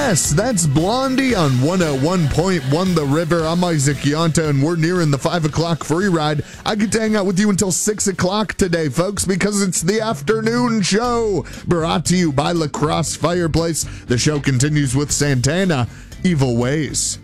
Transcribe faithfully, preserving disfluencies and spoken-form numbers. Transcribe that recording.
Yes, that's Blondie on one oh one point one The River. I'm Isaac Yonta, and we're nearing the five o'clock free ride. I get to hang out with you until six o'clock today, folks, because it's the afternoon show brought to you by La Crosse Fireplace. The show continues with Santana, Evil Ways.